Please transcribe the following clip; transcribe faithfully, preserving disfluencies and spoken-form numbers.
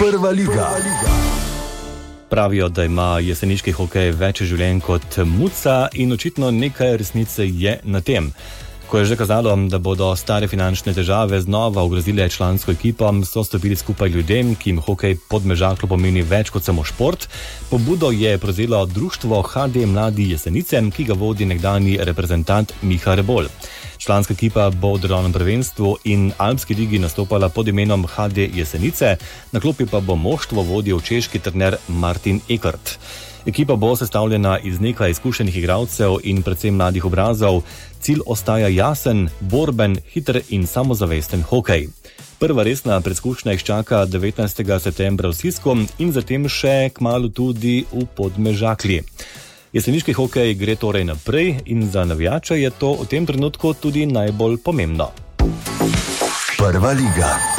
Prva liga. Pravijo, da ima jeseniški hokej več življenj kot muca in očitno nekaj resnice je na tem. Ko je že kazalo, da bodo stare finančne težave znova ogrozile člansko ekipo, so stopili skupaj ljudem, ki jim hokej Podmežaklo pomeni več kot samo šport. Pobudo je prevzelo društvo H D Mladi Jesenice, ki ga vodi nekdanji reprezentant Miha Rebolj. Članska ekipa bo v državnem prvenstvu in alpski ligi nastopala pod imenom H D Jesenice, na klopi pa bo moštvo vodil češki trener Martin Ekert. Ekipa bo sestavljena iz nekaj izkušenih igralcev in predvsem mladih obrazov. Cilj ostaja jasen, borben, hiter in samozavesten hokej. Prva resna preizkušnja jih čaka devetnajstega septembra v Sisku in zatem še kmalu tudi v Podmežakli. Jeseniški hokej gre torej naprej in za navijače je to v tem trenutku tudi najbolj pomembno. Prva liga.